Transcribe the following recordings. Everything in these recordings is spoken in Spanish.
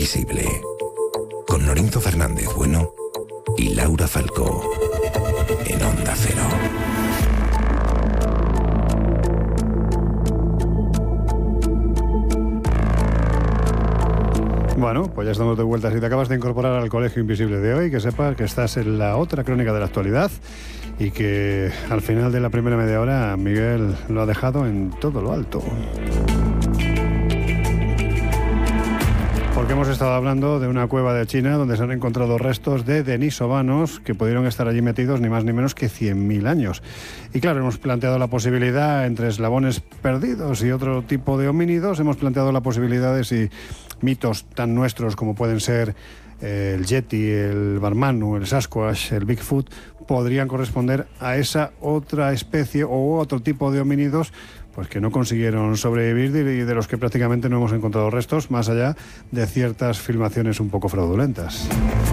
Invisible, con Norinto Fernández Bueno y Laura Falcó, en Onda Cero. Bueno, pues ya estamos de vuelta. Si te acabas de incorporar al Colegio Invisible de hoy, que sepas que estás en la otra crónica de la actualidad y que al final de la primera media hora Miguel lo ha dejado en todo lo alto. Porque hemos estado hablando de una cueva de China donde se han encontrado restos de denisovanos que pudieron estar allí metidos ni más ni menos que 100.000 años. Y claro, hemos planteado la posibilidad entre eslabones perdidos y otro tipo de homínidos, hemos planteado la posibilidad de si mitos tan nuestros como pueden ser el Yeti, el Barmanu, el Sasquatch, el Bigfoot, podrían corresponder a esa otra especie o otro tipo de homínidos pues que no consiguieron sobrevivir y de los que prácticamente no hemos encontrado restos, más allá de ciertas filmaciones un poco fraudulentas.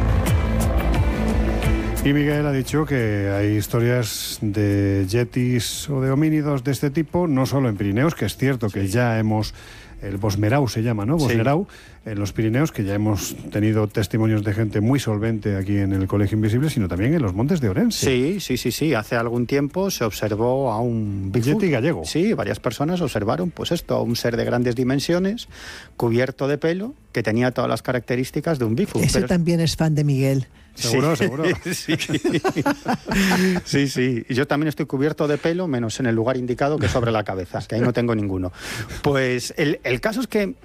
Y Miguel ha dicho que hay historias de yetis o de homínidos de este tipo, no solo en Pirineos, que es cierto que ya hemos... El Bosmerau se llama, ¿no? Bosmerau, sí. En los Pirineos, que ya hemos tenido testimonios de gente muy solvente aquí en el Colegio Invisible, sino también en los montes de Orense. Sí. Hace algún tiempo se observó a un Bigfoot. Yeti gallego. Sí, varias personas observaron, pues esto, a un ser de grandes dimensiones, cubierto de pelo, que tenía todas las características de un Bigfoot. Ese también es fan de Miguel. Seguro. Sí. Y yo también estoy cubierto de pelo, menos en el lugar indicado, que es sobre la cabeza, que ahí no tengo ninguno. Pues el caso es que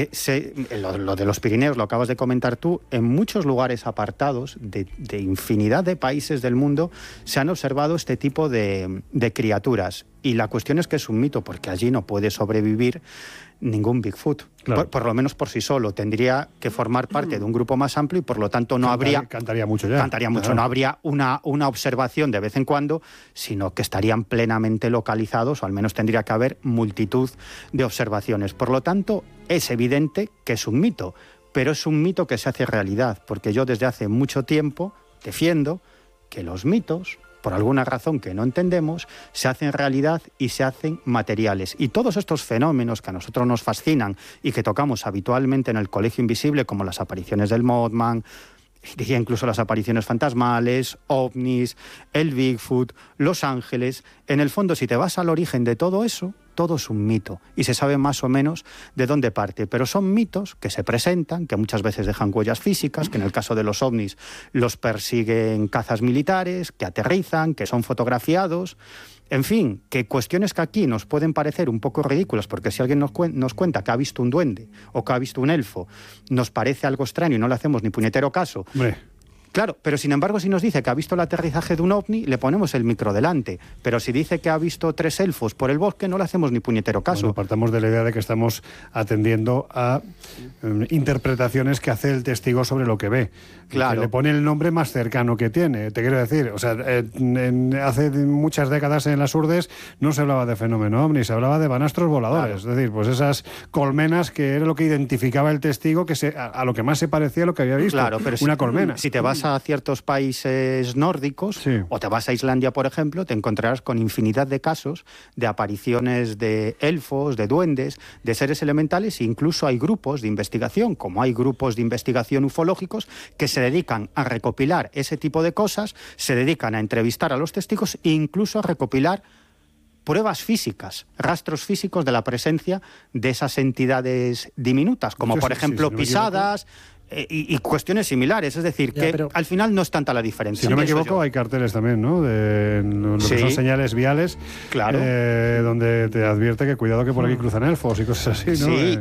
lo de los Pirineos, lo acabas de comentar tú, en muchos lugares apartados de infinidad de países del mundo se han observado este tipo de criaturas. Y la cuestión es que es un mito, porque allí no puede sobrevivir ningún Bigfoot. Claro. Por lo menos por sí solo. Tendría que formar parte de un grupo más amplio y por lo tanto no Cantaría mucho ya. Cantaría mucho. No habría una observación de vez en cuando, sino que estarían plenamente localizados, o al menos tendría que haber multitud de observaciones. Por lo tanto, es evidente que es un mito, pero es un mito que se hace realidad, porque yo desde hace mucho tiempo defiendo que los mitos, por alguna razón que no entendemos, se hacen realidad y se hacen materiales. Y todos estos fenómenos que a nosotros nos fascinan y que tocamos habitualmente en el Colegio Invisible, como las apariciones del Mothman, diría incluso las apariciones fantasmales, ovnis, el Bigfoot, los ángeles, en el fondo, si te vas al origen de todo eso, todo es un mito y se sabe más o menos de dónde parte, pero son mitos que se presentan, que muchas veces dejan huellas físicas, que en el caso de los ovnis los persiguen cazas militares, que aterrizan, que son fotografiados, en fin, que cuestiones que aquí nos pueden parecer un poco ridículas, porque si alguien nos cuenta que ha visto un duende o que ha visto un elfo, nos parece algo extraño y no le hacemos ni puñetero caso. Hombre. Claro, pero sin embargo, si nos dice que ha visto el aterrizaje de un ovni, le ponemos el micro delante. Pero si dice que ha visto 3 elfos por el bosque, no le hacemos ni puñetero caso. Bueno, partamos de la idea de que estamos atendiendo a interpretaciones que hace el testigo sobre lo que ve. Claro. Que le pone el nombre más cercano que tiene. Te quiero decir, o sea, hace muchas décadas en las Urdes no se hablaba de fenómeno ovni, se hablaba de banastros voladores. Claro. Es decir, pues esas colmenas que era lo que identificaba el testigo, que a lo que más se parecía a lo que había visto. Claro, pero una colmena. Si te vas a ciertos países nórdicos, sí, o te vas a Islandia, por ejemplo, te encontrarás con infinidad de casos de apariciones de elfos, de duendes, de seres elementales, e incluso hay grupos de investigación, como hay grupos de investigación ufológicos, que se dedican a recopilar ese tipo de cosas, se dedican a entrevistar a los testigos e incluso a recopilar pruebas físicas, rastros físicos de la presencia de esas entidades diminutas, como por ejemplo pisadas, y cuestiones similares, es decir, ya, que al final no es tanta la diferencia. Si no me equivoco, hay carteles también, ¿no? De lo que son señales viales, claro, donde te advierte que cuidado que por aquí cruzan elfos y cosas así, ¿no? Sí,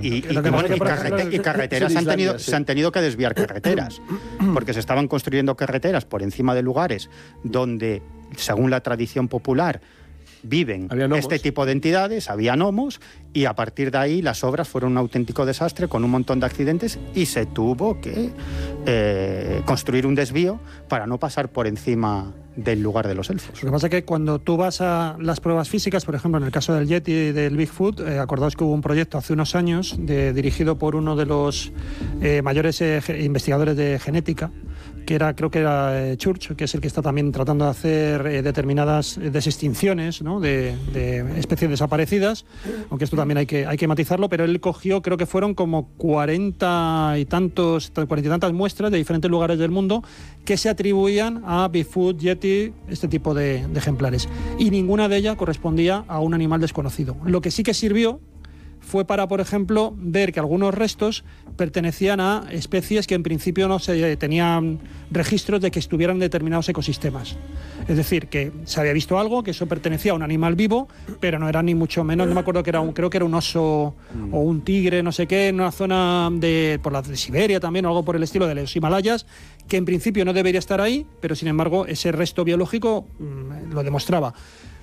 y carreteras se han tenido que desviar carreteras, porque se estaban construyendo carreteras por encima de lugares donde, según la tradición popular, viven este tipo de entidades, había gnomos, y a partir de ahí las obras fueron un auténtico desastre con un montón de accidentes y se tuvo que construir un desvío para no pasar por encima del lugar de los elfos. Lo que pasa es que cuando tú vas a las pruebas físicas, por ejemplo, en el caso del Yeti y del Bigfoot, acordaos que hubo un proyecto hace unos años dirigido por uno de los mayores investigadores de genética, que creo que era Church, que es el que está también tratando de hacer determinadas desextinciones, ¿no?, de especies desaparecidas, aunque esto también hay que matizarlo, pero él cogió, creo que fueron como 40 y tantas muestras de diferentes lugares del mundo que se atribuían a Bigfoot, Yeti, este tipo de ejemplares. Y ninguna de ellas correspondía a un animal desconocido. Lo que sí que sirvió fue para, por ejemplo, ver que algunos restos pertenecían a especies que en principio no se tenían registros de que estuvieran en determinados ecosistemas. Es decir, que se había visto algo, que eso pertenecía a un animal vivo, pero no era ni mucho menos, no me acuerdo creo que era un oso o un tigre, no sé qué, en una zona por la de Siberia también, o algo por el estilo de los Himalayas, que en principio no debería estar ahí, pero sin embargo ese resto biológico lo demostraba.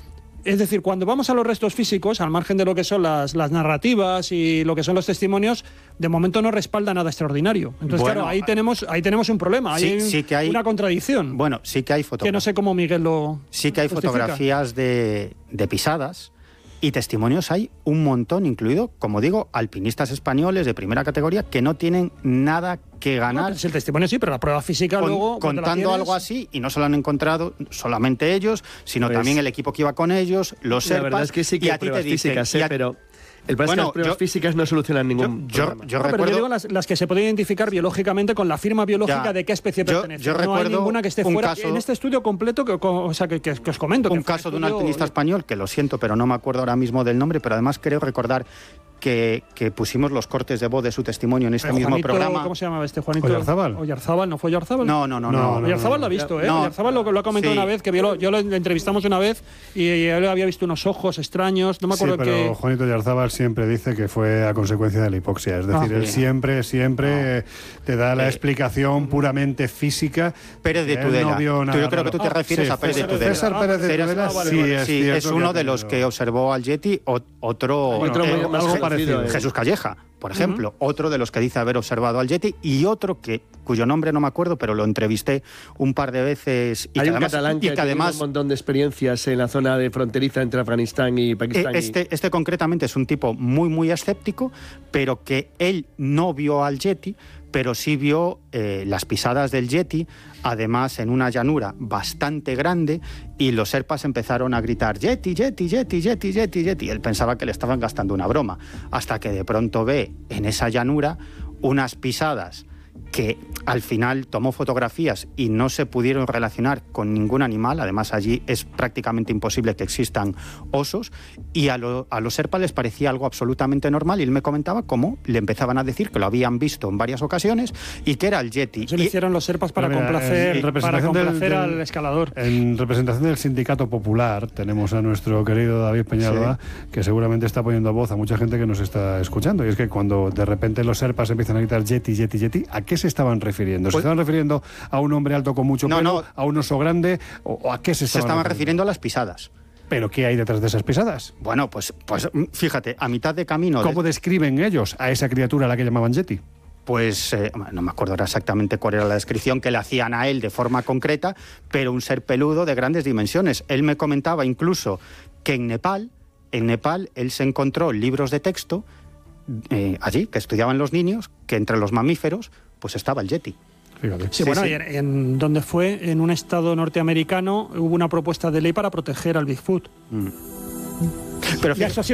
Es decir, cuando vamos a los restos físicos, al margen de lo que son las narrativas y lo que son los testimonios, de momento no respalda nada extraordinario. Entonces, bueno, claro, ahí tenemos un problema, sí que hay una contradicción. Bueno, sí que hay fotografías. Que no sé cómo Miguel lo Sí que hay justifica. Fotografías de pisadas. Y testimonios hay un montón, incluido, como digo, alpinistas españoles de primera categoría que no tienen nada que ganar. No, pues el testimonio sí, pero la prueba física luego... Contando algo así, y no se lo han encontrado solamente ellos, sino también el equipo que iba con ellos, los serpas. La verdad es que sí que hay pruebas físicas, pero... El problema es que las pruebas físicas no solucionan ningún problema. Yo recuerdo, pero yo digo las que se pueden identificar biológicamente con la firma biológica de qué especie pertenece. No hay ninguna que esté fuera. En este estudio completo que os comento. Un caso de un alpinista español, que lo siento, pero no me acuerdo ahora mismo del nombre, pero además creo recordar que pusimos los cortes de voz de su testimonio en este mismo programa. ¿Cómo se llamaba este Juanito? Oyarzábal. ¿No fue Oyarzábal? No. Oyarzábal lo ha visto, ¿eh? Oyarzábal lo ha comentado una vez, que yo lo entrevistamos una vez y él había visto unos ojos extraños, no me acuerdo pero Juanito Oyarzábal siempre dice que fue a consecuencia de la hipoxia, es decir, él siempre te da la explicación puramente física. Pérez de Tudela. Yo creo que tú te refieres a Pérez de Tudela. César Pérez de Tudela, sí, es uno de los que observó al Yeti, algo parecido. Jesús Calleja, por ejemplo, otro de los que dice haber observado al Yeti, y otro cuyo nombre no me acuerdo, pero lo entrevisté un par de veces. Hay un catalán que además un montón de experiencias en la zona de fronteriza entre Afganistán y Pakistán. Este concretamente es un tipo muy, muy escéptico, pero que él no vio al Yeti, pero sí vio las pisadas del Yeti, además en una llanura bastante grande, y los serpas empezaron a gritar Yeti, Yeti, Yeti, Yeti, Yeti, Yeti. Él pensaba que le estaban gastando una broma, hasta que de pronto ve en esa llanura unas pisadas que al final tomó fotografías y no se pudieron relacionar con ningún animal. Además, allí es prácticamente imposible que existan osos, y a los serpas les parecía algo absolutamente normal, y él me comentaba cómo le empezaban a decir que lo habían visto en varias ocasiones y que era el Yeti. Eso lo hicieron los serpas para complacer al escalador. En representación del Sindicato Popular tenemos a nuestro querido David Peñalba, que seguramente está poniendo voz a mucha gente que nos está escuchando, y es que cuando de repente los serpas empiezan a gritar Yeti, Yeti, Yeti, ¿a qué se estaban refiriendo? ¿Se estaban refiriendo a un hombre alto con mucho pelo, a un oso grande, o a qué se estaban refiriendo? A las pisadas. ¿Pero qué hay detrás de esas pisadas? Bueno, pues fíjate, a mitad de camino... ¿Cómo describen ellos a esa criatura a la que llamaban Yeti? Pues no me acuerdo exactamente cuál era la descripción que le hacían a él de forma concreta, pero un ser peludo de grandes dimensiones. Él me comentaba incluso que en Nepal él se encontró libros de texto allí, que estudiaban los niños, que entre los mamíferos pues estaba el Yeti. Sí, bueno, y en donde fue, en un estado norteamericano, hubo una propuesta de ley para proteger al Bigfoot. Pero y eso